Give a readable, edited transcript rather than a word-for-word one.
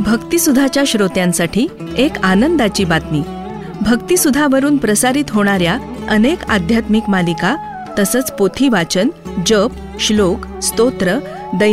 भक्तिसुधाच्या श्रोत्यांसाठी एक आनंदाची बातमी. भक्तिसुधावरून प्रसारित होणाऱ्या अनेक आध्यात्मिक मालिका तसंच पोथी वाचन, जप, श्लोक, स्तोत्र,